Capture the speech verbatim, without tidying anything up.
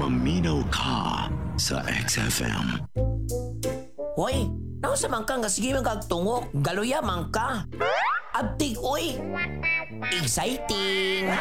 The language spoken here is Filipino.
Maminaw ka sa X F M. Hoy, nausa man ka nga sige man kagtungok. Galuya man ka. Abtig, oy. Exciting.